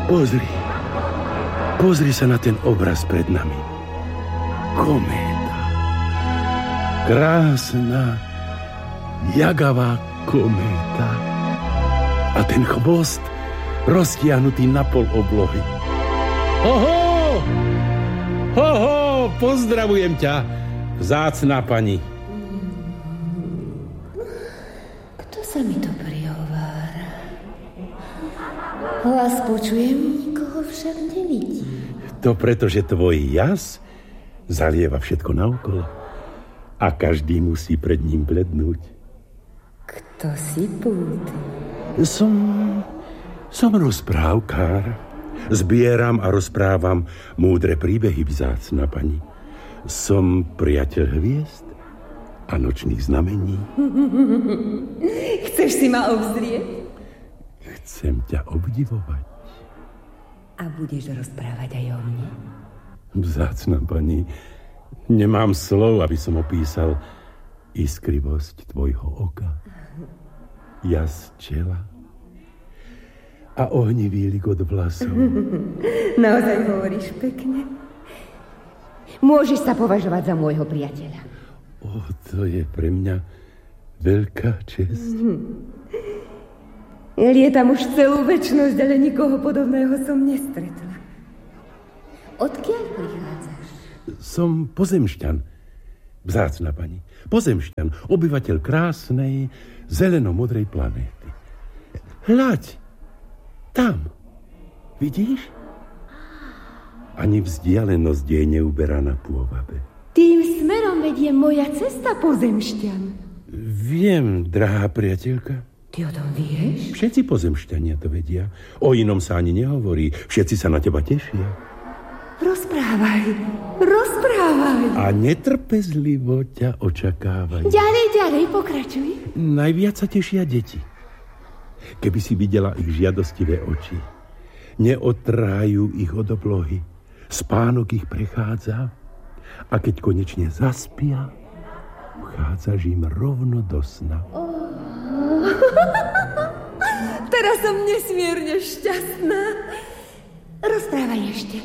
Pozri sa na ten obraz pred nami. Kométa. Krásna, jagavá kométa. A ten chvost roztiahnutý na pol oblohy. Hoho! Hoho! Pozdravujem ťa, vzácna pani. Kto sa mi to prihovára? Hlas počujem, nikoho však nevidím. To preto, že tvoj jas zalieva všetko naokolo a každý musí pred ním blednúť. Kto si pútnik? Som rozprávkár. Zbieram a rozprávam múdre príbehy, vzácna pani. Som priateľ hviezd a nočných znamení. Chceš si ma obzrieť? Chcem ťa obdivovať. A budeš rozprávať aj o mne? Vzácna pani, nemám slov, aby som opísal iskrivosť tvojho oka, jas čela a ohnivý ligot vlasov. Naozaj hovoríš pekne. Môžeš sa považovať za môjho priateľa. To je pre mňa veľká česť. Lietam už celú večnosť, ale nikoho podobného som nestretla. Odkiaľ prichádzaš? Som pozemšťan, vzácna pani. Pozemšťan, obyvateľ krásnej, zeleno-modrej planéty. Hľaď, tam, vidíš? Ani vzdialenosť jej neuberá na pôvabe. Tým smerom vedie moja cesta, pozemšťan. Viem, drahá priateľka. Ty o tom vieš? Všetci pozemšťania to vedia. O inom sa ani nehovorí. Všetci sa na teba tešia. Rozprávaj. A netrpezlivo ťa očakávajú. Ďalej, pokračuj. Najviac sa tešia deti. Keby si videla ich žiadostivé oči. Neotrájú ich od oblohy. Spánok ich prechádza. A keď konečne zaspia, vchádzaš im rovno do sna. Teraz som nesmierne šťastná. Rozprávaj ešte.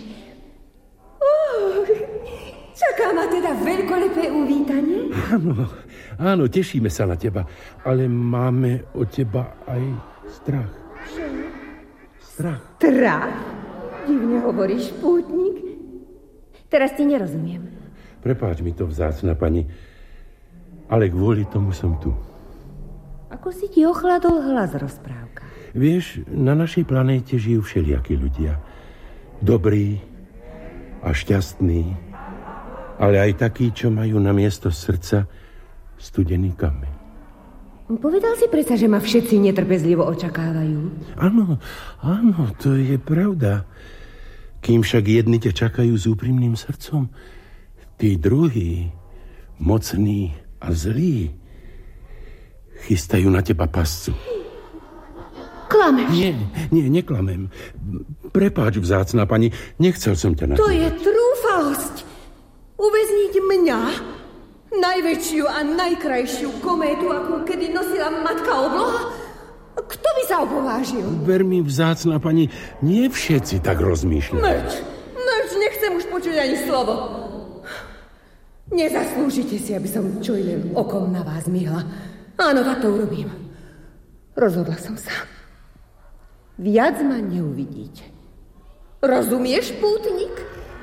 Čaká ma teda veľkolepé uvítanie? Áno, tešíme sa na teba, ale máme od teba aj strach. Strach? Divne hovoríš, pútnik. Teraz ti nerozumiem. Prepáč mi to, vzácna pani, ale kvôli tomu som tu. Ako si ti ochladol hlas, rozprávka? Vieš, na našej planéte žijú všelijakí ľudia. Dobrí a šťastní, ale aj takí, čo majú na miesto srdca studený kameň. Povedal si predsa, že ma všetci netrpezlivo očakávajú. Áno, to je pravda. Kým však jedni ťa čakajú s úprimným srdcom, tí druhí, mocní a zlí, chystajú na teba pascu. Klameš? Nie, neklamem. Prepáč, vzácna pani, nechcel som ťa na to. To je trúfalosť. Uväzniť mňa, najväčšiu a najkrajšiu kométu, akú kedy nosila matka obloha? Kto by sa opovážil? Ver mi, vzácna pani, nie všetci tak rozmýšľajú. Mrč, nechcem už počuť ani slovo. Nezaslúžite si, aby som čo i len okom na vás myhla. Áno, tak to urobím. Rozhodla som sa. Viac ma neuvidíte. Rozumieš, pútnik?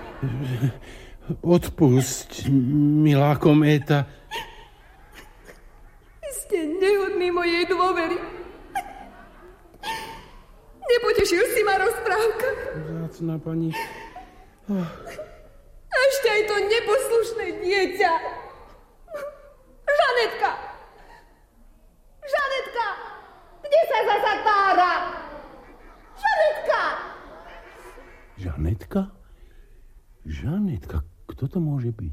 Odpusť, milá kométa. Ste nehodní mojej dôvery. Nepotešil si ma, rozprávka? Vzácna pani. A ešte aj to neposlušné dieťa. Žanetka! Kde sa zasa tára? Žanetka? Kto to môže byť?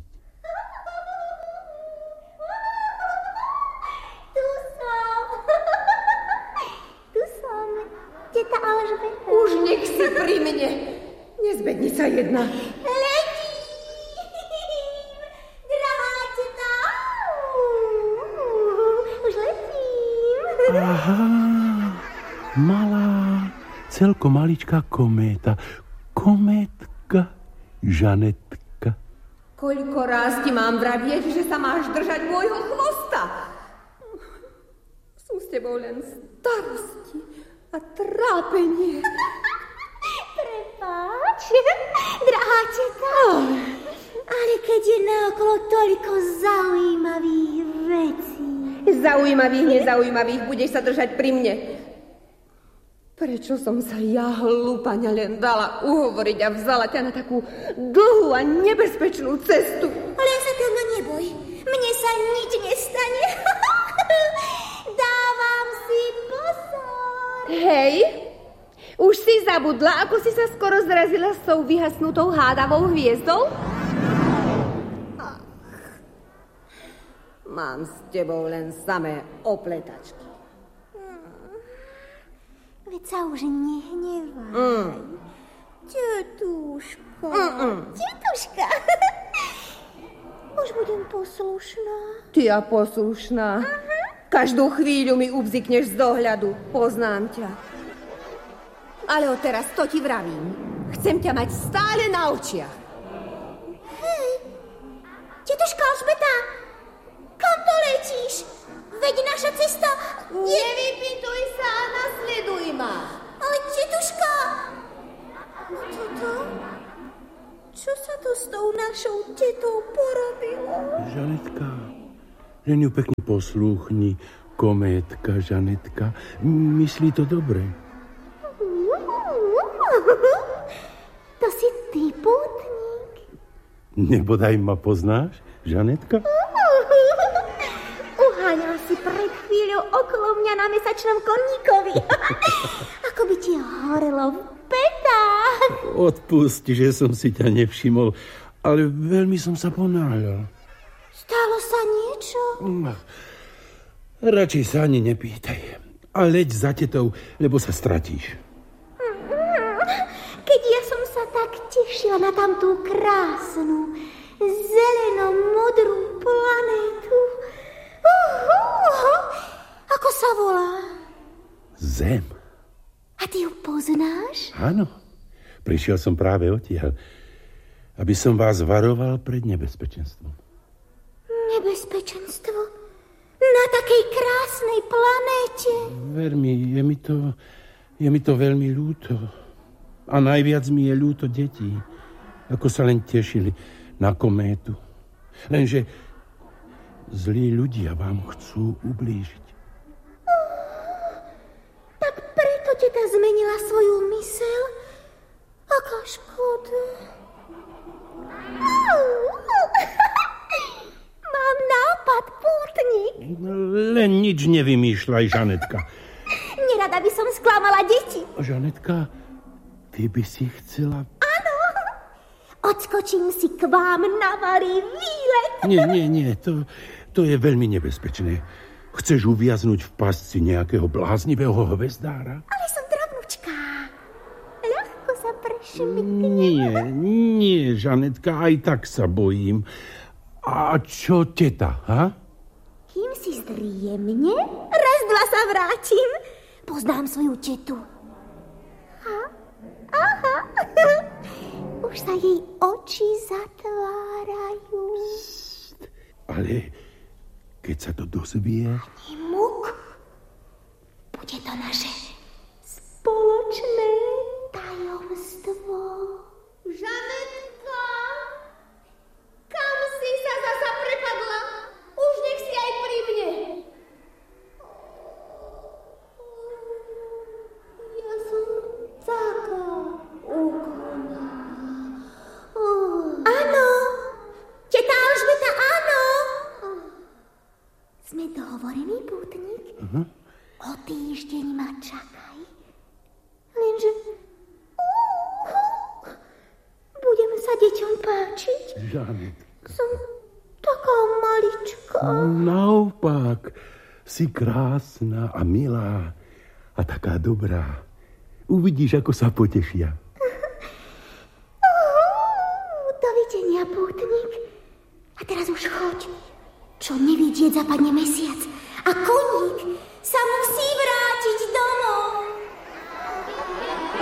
Tu som. Teta Alžbeta. Už nech si pri mne. Nezbednica jedna. Letím. Drahá teta. Už letím. Aha, malá, celko maličká kométa. Kométka Žanetka. Koľko raz ti mám vravieť, že sa máš držať môjho chvosta? Sú s tebou len starosti a trápenie. Prepáč, drahá teta. Ale keď je naokolo toľko zaujímavých vecí. Zaujímavých, nezaujímavých, budeš sa držať pri mne. Prečo som sa ja, hlúpaňa, len dala uhovoriť a vzala ťa na takú dlhú a nebezpečnú cestu? Ale sa toho neboj, mne sa nič nestane. Dávam si pozor. Hej, už si zabudla, ako si sa skoro zrazila s tou vyhasnutou hádavou hviezdou? Mám s tebou len samé opletačky. Veď sa už nehnevaj. Tetúška. Tetúška. Už budem poslušná. Ty a poslušná. Každú chvíľu mi ubzikneš z dohľadu. Poznám ťa. Ale odteraz to ti vravím. Chcem ťa mať stále na očiach. Hej, tetúška Alžbeta, kam to letíš? Veď naša cesta... Nevypýtuj sa a nasleduj ma. Ale tetúška... Čo sa to s tou našou tetou porobilo? Žanetka, len ju pekne poslúchni. Kométka, Žanetka, myslí to dobre. To si ty, pútnik. Nebodaj ma poznáš, Žanetka? Uháňal si pred chvíľou okolo mňa na mesačnom koníkovi. Ako by ti horelo v petách. Odpusti, že som si ťa nevšimol, ale veľmi som sa ponáhľal. Stalo sa niečo? Radšej sa ani nepýtaj. A leď za tetou, lebo sa stratíš. Keď ja som sa tak tešila na tamtú krásnu, zeleno-modrú planétu. Ako sa volá? Zem. A ty ju poznáš? Áno. Prišiel som práve odtiaľ, aby som vás varoval pred nebezpečenstvom. Nebezpečenstvo? Na takej krásnej planéte? Ver mi, je mi to veľmi ľúto. A najviac mi je ľúto detí, ako sa len tešili na kométu. Lenže zlí ľudia vám chcú ublížiť. Tak preto teta zmenila svoju myseľ? Aká škoda. Mám nápad, pútnik. Len nič nevymýšľaj, Žanetka. Nerada by som sklamala deti. Žanetka, ty by si chcela... Áno. Odskočím si k vám na malý výlet. Nie, to je veľmi nebezpečné. Chceš uviaznuť v pasci nejakého bláznivého hvezdára? Ale som drobnučká. Ľahko sa prešmyknem. Nie, Žanetka, aj tak sa bojím. A čo teta, ha? Kým si zdriemne, raz, dva sa vrátim. Poznám svoju tetu. Aha. Už sa jej oči zatvárajú. Ale keď sa to dozvie... Ani muk. Bude to naše spoločné tajomstvo. Žanetka! Kam si sa zasa prepadla? Už nech si aj pri mne. Ja som taká úkonná. Áno, teta Alžbeta, áno. Sme dohovorení, pútnik? O týždeň ma čakaj. Lenže... budem sa deťom páčiť. Žanetka. Som taká maličká. Naopak, si krásna a milá a taká dobrá. Uvidíš, ako sa potešia. Dovidenia, pútnik. A teraz už choď. Čo nevidieť, zapadne mesiac. A koník sa musí vrátiť domov.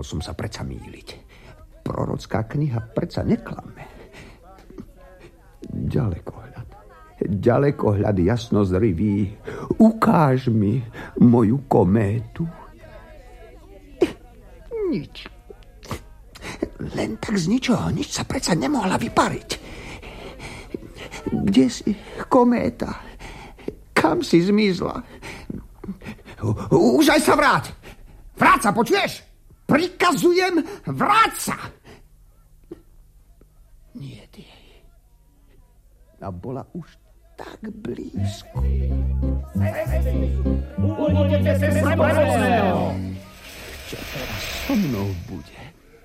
som sa predsa mýliť. Prorocká kniha predsa neklame. Ďalekohľad jasnozrivý, ukáž mi moju kométu. Nič. Len tak z ničoho, nič sa predsa nemohla vypariť. Kde si, kométa? Kam si zmizla? Už aj sa vráť! Vráť sa, počuješ? Prikazujem, vráť sa! Nie, ty. A bola už tak blízko. Čo teraz so mnou bude?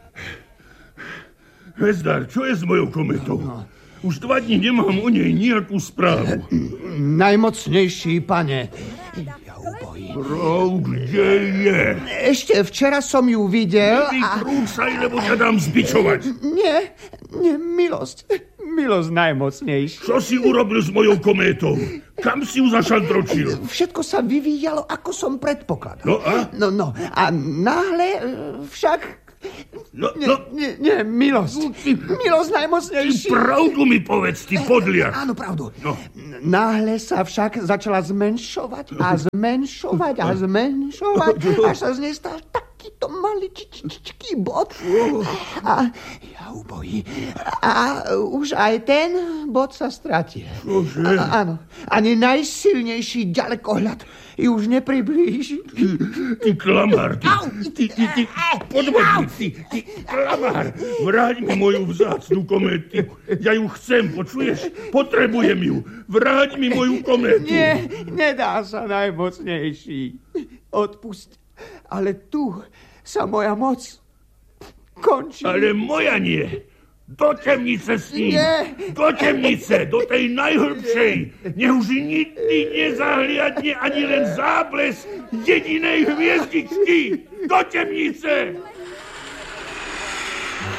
Hvezdár, čo je s mojou kometou? Už 2 dní nemám o nej nejakú správu. Najmocnejší, pane. Ja ubojím. Bro, kde je? Ešte včera som ju videl a... Nevykrúcaj, lebo ťa dám zbičovať. Nie, milosť. Milosť najmocnejší. Čo si urobil s mojou kométou? Kam si ju zašantročil? Všetko sa vyvíjalo, ako som predpokladal. No a? No. A náhle však... Nie, milosť. Milosť najmocnejší. Ty pravdu mi povedz, ty podliak. Áno, pravdu. No. Náhle sa však začala zmenšovať a zmenšovať, až sa z nej stal takýto maličičký bod. A ja ubojí. A už aj ten bod sa stratil. Čože? Áno. Ani najsilnejší ďalekohľad ju už nepriblíži. Ty klamár, ty podvodník, ty klamár. Vráť mi moju vzácnu kométu. Ja ju chcem, počuješ? Potrebujem ju. Vráť mi moju kométu. Nie, nedá sa najmocnejší. Odpusť. Ale tu sa moja moc končí. Ale moja nie. Do temnice s ním. Nie. Do temnice, do tej najhlbšej. Nech už nikdy nezahliadne ani len záblesk jedinej hviezdičky. Do temnice.